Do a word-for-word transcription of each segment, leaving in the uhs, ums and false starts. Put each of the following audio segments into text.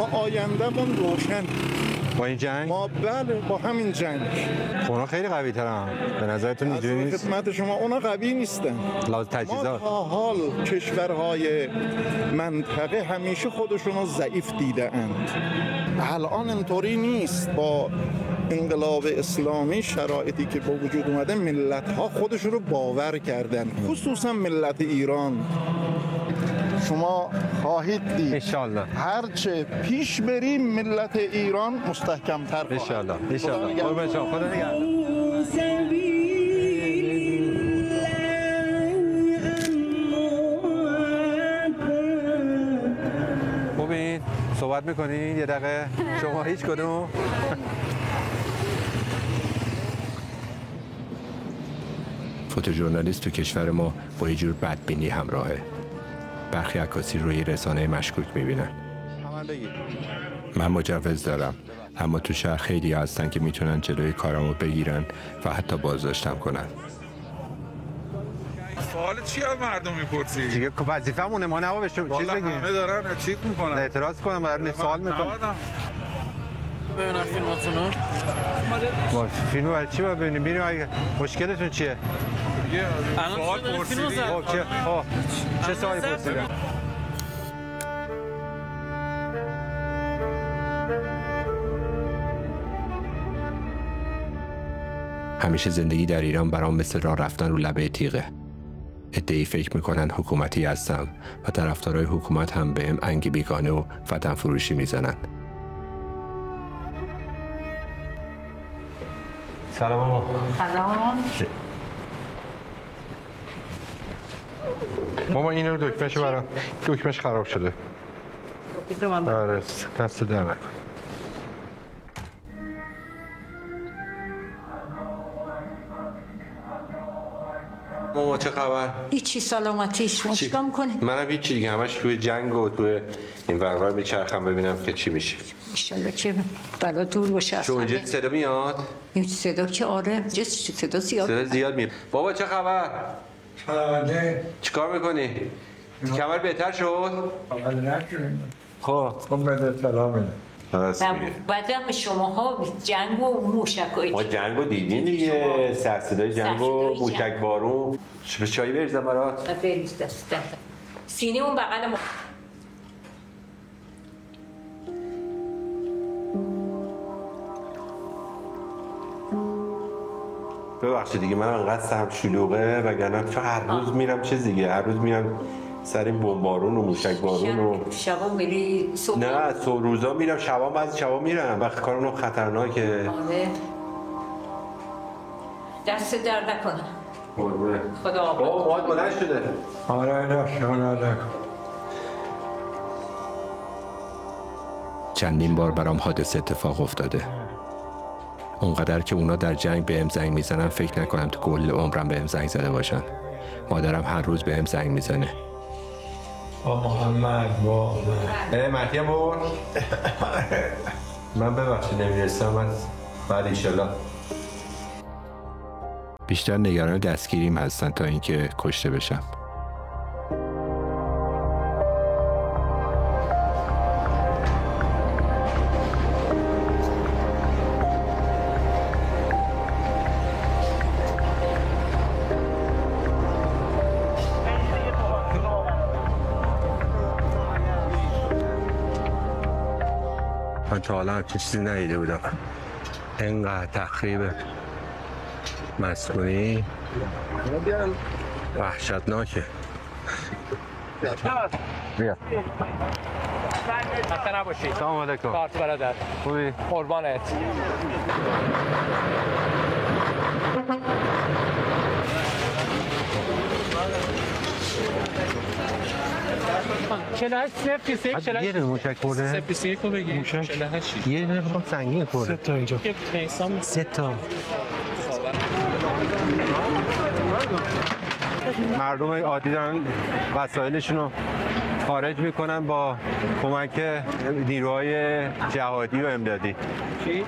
ما آینده‌مون روشن. با این جنگ؟ ما بله با همین جنگ. اونا خیلی قوی ترن. به نظرتون اینجوری نیست؟ خدمت شما اونا قوی نیستن. لازم تجهیزات. ما تا حال کشورهای منطقه همیشه خودشون رو ضعیف دیده اند. الان اینطوری نیست. با انقلاب اسلامی شرایطی که با وجود اومده ملت‌ها خودشون رو باور کردن، خصوصا ملت ایران. شما خواهید دید انشالله هرچه پیش بریم ملت ایران مستحکم‌تر خواهد. انشالله انشالله. قربان شما. خدا نگهدار. خوبین؟ صحبت میکنین یه دقیقه؟ شما هیچ کدوم؟ فوتوژورنالیست تو کشور ما با یه جور بدبینی همراهه. برخی عکاسی روی رسانه مشکوک میبینن. من مجوز دارم، اما تو شهر خیلی هستن که میتونن جلوی کارمو بگیرن و حتی بازداشتم کنن. سوال چی از مردم میپرسی؟ دیگه وظیفه‌مونه ما نباید چیز بگیم. همه دارن چیک میکنن. اعتراض کنم برای سوال میکنم. ببینم فیلماتونو. با فیلم برای چی باید ببینیم؟ ببینیم اگه مشکلتون چیه؟ سوال پرسیدی؟ خب چه خب چه سوالی پرسیدی؟ همیشه زندگی در ایران برام مثل راه رفتن رو لبه تیغه. عده‌ای فکر میکنن حکومتی هستم و طرفدارای حکومت هم بهم انگ بیگانه و وطن فروشی میزنن. سلام آقا. سلام. ماما اینو دکمهشو برام. دکمهش خراب شده. آره دست در نکن. ماما چه خبر؟ هیچی سلامتیش شما چیکار میکنی؟ منم هیچی دیگه همش توی جنگ و توی این ورور میچرخم ببینم که چی میشه. انشالله که بلا دور باشه از چون اینجا صدا میاد؟ این صدا که آره اینجا صدا زیاد صدا زیاد میاد. بابا چه خبر؟ سلامته. چیکار میکنی؟ کمر بهتر شد؟ حال نکنیم. خب خب بده سلام بده. بعدم شماها جنگ و موشکایی ما جنگ رو دیدین دیگه، سرصدای جنگ و موشک بارون. به چایی بریزم برات؟ بریز دست دست سینه اون بغل ما. ببخشید دیگه من انقدر سرم شلوغه وگرنه چون هر روز میرم چه دیگه هر روز میرم سر این بمبارون و موشک بارون و شبا میری صبح؟ نه صبح روزا میرم شبا بعضی شبا میرم وقت کارونو خطرناکه. آره دست درد نکنه. قربونه خدا آقا بابا مواد بلند شده. آره نه شما نکن. چندین بار برام حادثه اتفاق افتاده. اونقدر که اونا در جنگ بهم زنگ میزنن فکر نکنم تو کل عمرم بهم زنگ زده باشن. مادرم هر روز بهم زنگ میزنه. با محمد با اه مهدی بور من ببخشید نمیرسم از بعد ایشالله. بیشتر نگران دستگیریم هستن تا اینکه کشته بشم. من تا حالا همچین چیزی ندیده بودم. اینقدر تخریب مسکونی وحشتناکه. بیا خسته نباشید. سلام علیکم. کارت برادر. خوبی؟ قربانت. چهل و هشت صفر سه یک یه دونه موشک خورده؟ صفر سه یک رو بگی. موشک؟ چهل و هشت. یه دونه بخوام سنگین خورده. سه تا اینجا. سه تا. مردم عادی دارن وسایلشون رو خارج میکنن با کمک نیروهای جهادی و امدادی. چی؟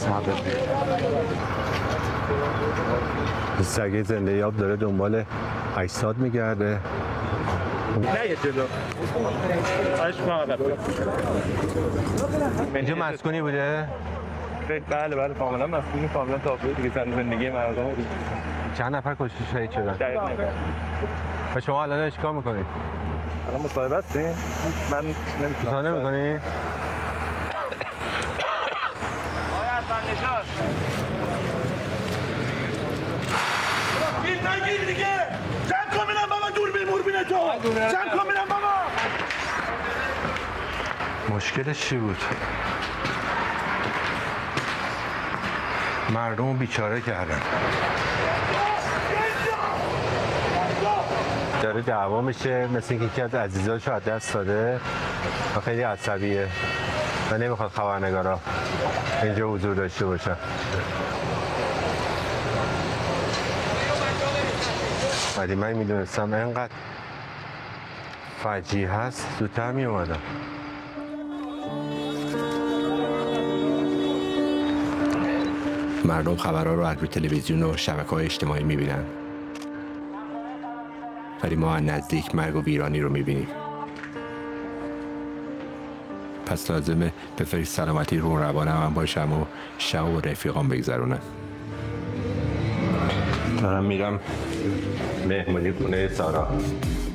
سگه زنده یاب داره دنبال اجساد میگرده. نه یه جلو اینجا مسکونی بوده؟ بله بله کاملا مسکونی، کاملا تابلو دیگه زندگی مردم. چند نفر کشته شهید شدن؟ دقیقاً. و شما الان چیکار میکنید؟ الان مصاحبه هستین؟ من نمیتونم. مصاحبه نمیکنید؟ گیر نگیر دیگه! جمع کن میرم بابا دوربین موربین تو! جمع کن میرم بابا! مشکلش چی بود؟ مردم رو بیچاره کردن. داره دعوا میشه، مثل اینکه یکی از عزیزاشو از دست داده و خیلی عصبیه و نمیخواد خبرنگارا اینجا حضور داشته باشن. ولی من میدونستم اینقدر فجیع هست زودتر میومدم. مردم خبرها رو از روی تلویزیون و شبکه‌های اجتماعی میبینن، ولی ما از نزدیک مرگ و ویرانی رو میبینیم. پس لازمه به فکر سلامتی رو روانم هم باشم و شب و رفیقام بگذرونم. دارم میرم مهمونی خونه سارا.